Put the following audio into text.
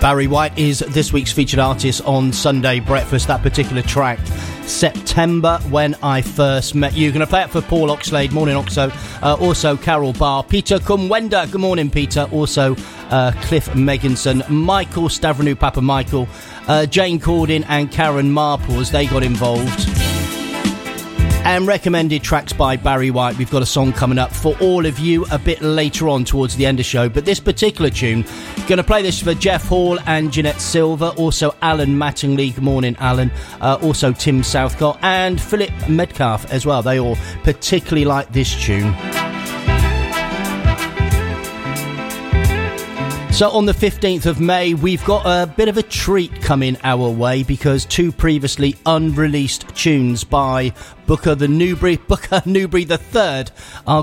Barry White is this week's featured artist on Sunday Breakfast. That particular track, September, When I First Met You. Going to play it for Paul Oxlade. Morning, Oxo. Also, Carol Barr. Peter Kumwenda. Good morning, Peter. Also, Cliff Megginson. Michael Stavranu, Papa Michael. Jane Cordin and Karen Marples. They got involved. And recommended tracks by Barry White. We've got a song coming up for all of you a bit later on towards the end of the show. But this particular tune, going to play this for Jeff Hall and Jeanette Silver. Also Alan Mattingly. Good morning, Alan. Also Tim Southcott and Philip Metcalf as well. They all particularly like this tune. So on the 15th of May, we've got a bit of a treat coming our way because two previously unreleased tunes by Booker Newbery III are